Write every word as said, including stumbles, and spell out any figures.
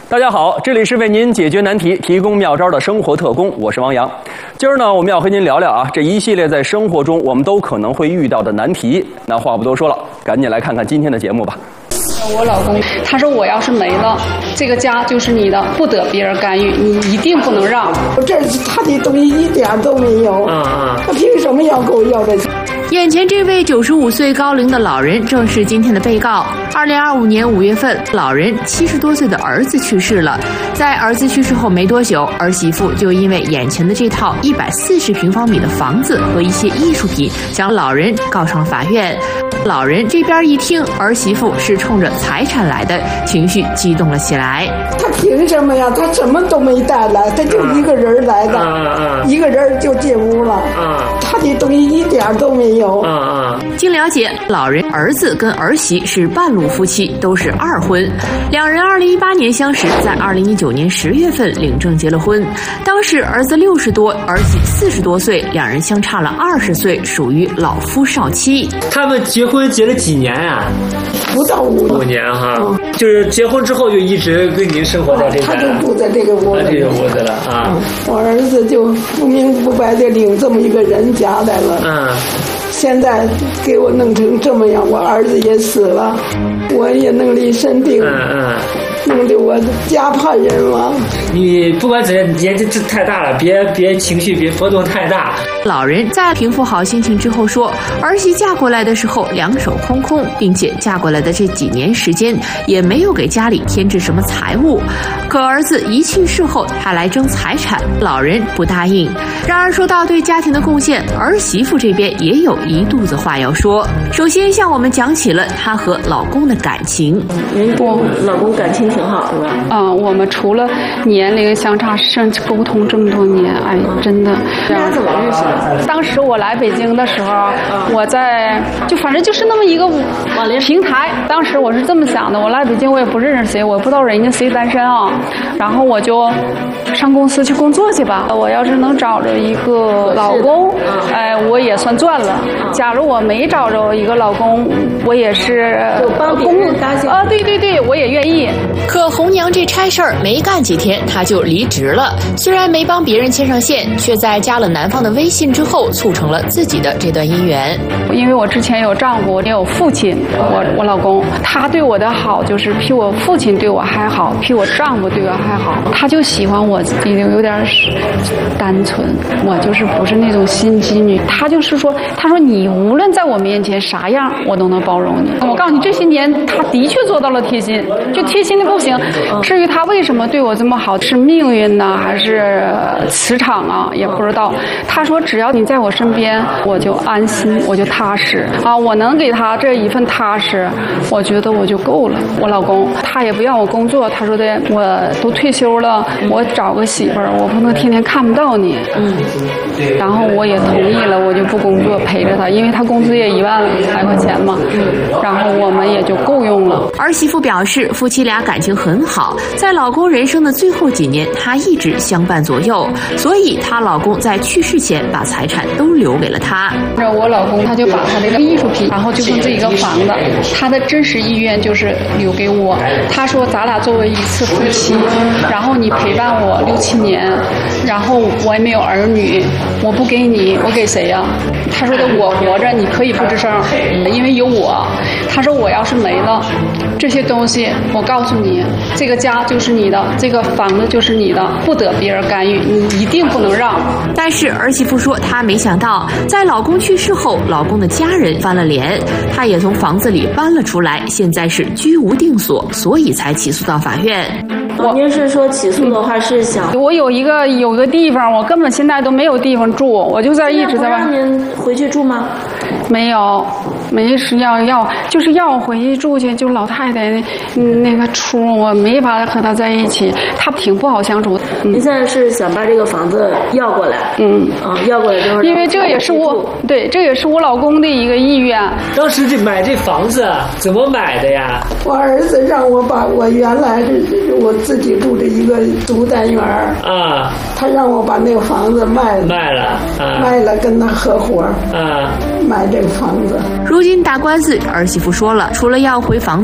大家好，这里是为您解决难题、提供妙招的生活特工，我是王洋。今儿呢，我们要和您聊聊啊，这一系列在生活中我们都可能会遇到的难题。那话不多说了，赶紧来看看今天的节目吧。 我老公他说，我要是没了，这个家就是你的，不得别人干预，你一定不能让。 这他的东西一点都没有，他凭什么要给我要这？ 眼前这位九十五岁高龄的老人正是今天的被告。二零二五年五月份，老人七十多岁的儿子去世了。在儿子去世后没多久，儿媳妇就因为眼前的这套一百四十平方米的房子和一些艺术品，将老人告上了法院。老人这边一听儿媳妇是冲着财产来的，情绪激动了起来。 他凭什么呀？他什么都没带来，他就一个人来的，啊、一个人就进屋了。啊、他的东西一点都没有。 啊、经了解，老人儿子跟儿媳是半路夫妻，都是二婚。两人二零一八年相识，在二零一九年十月份领证结了婚。当时儿子六十多，儿媳四十多岁，两人相差了二十岁，属于老夫少妻。 他们结婚结了几年呀、啊？ 不到五五年哈，嗯、就是结婚之后就一直跟您生活在这家、 啊，他就住在这个屋子， 这个屋子了啊、嗯。 我儿子就不明不白的领这么一个人家来了，嗯，现在给我弄成这么样，我儿子也死了，我也弄了一身病，嗯嗯。弄得我家怕人亡。 你不管怎样，年纪这太大了，别别情绪别波动太大。 老人在平复好心情之后说，儿媳嫁过来的时候两手空空，并且嫁过来的这几年时间也没有给家里添置什么财物。可儿子一去世后，他来争财产，老人不答应。然而说到对家庭的贡献，儿媳妇这边也有一肚子话要说。首先向我们讲起了她和老公的感情。 您跟老公感情挺好是吧？ 嗯，我们除了年龄相差，甚至沟通这么多年，哎，真的。 你俩怎么认识的？ 当时我来北京的时候，我在就反正就是那么一个平台。当时我是这么想的，我来北京我也不认识谁，我不知道人家谁单身啊，然后我就上公司去工作去吧。我要是能找着一个老公，哎，我也算赚了。假如我没找着一个老公，我也是帮别人搭线啊，对对对，我也愿意。 可红娘这差事儿没干几天，她就离职了。虽然没帮别人牵上线，却在加了男方的微信之后，促成了自己的这段姻缘。 因为我之前有丈夫，也有父亲，我我老公，他对我的好就是比我父亲对我还好，比我丈夫对我还好。他就喜欢我有点单纯，我就是不是那种心机女。他就是说，他说你无论在我面前啥样，我都能包容你。我告诉你，这些年他的确做到了贴心，就贴心的不行。至于他为什么对我这么好，是命运呢，还是磁场啊，也不知道。他说只要你在我身边，我就安心，我就踏实啊。我能给他这一份踏实，我觉得我就够了。我老公他也不让我工作，他说的我都退休了，我找个媳妇儿，我不能天天看不到你。嗯，然后我也同意了，我就不工作陪着他，因为他工资也一万来块钱嘛。嗯，然后我们也就够用了。 儿媳妇表示，夫妻俩感情很好，在老公人生的最后几年，她一直相伴左右，所以她老公在去世前把财产都留给了她。 我老公他就把他这个艺术品，然后就跟这一个房子，他的真实意愿就是留给我。他说咱俩作为一次夫妻，然后你陪伴我六七年，然后我也没有儿女，我不给你，我给谁呀、啊？他说的我活着你可以不吱声，因为有我。他说我要是没了，这些东西我告诉你，这个家就是你的，这个房子就是你的，不得别人干预，你一定不能让。 但是儿媳妇说，她没想到在老公去世后，老公的家人翻了脸，她也从房子里搬了出来，现在是居无定所，所以才起诉到法院。 我您是说起诉的话是想我有一个有个地方，我根本现在都没有地方住，我就在一直在外。 让您回去住吗？ 没有，没是要要就是要我回去住去，就老太太嗯那个出，我没法和她在一起，她挺不好相处。 嗯、您现在是想把这个房子要过来？嗯啊，要过来之后， 因为这也是我对，这也是我老公的一个意愿。 当时这买这房子怎么买的呀？ 我儿子让我把我原来是我自己住的一个独单元啊，他让我把那个房子卖了， 卖了，啊、 卖了跟他合伙啊，买这个房子。 如今打官司，儿媳妇说了，除了要回房子。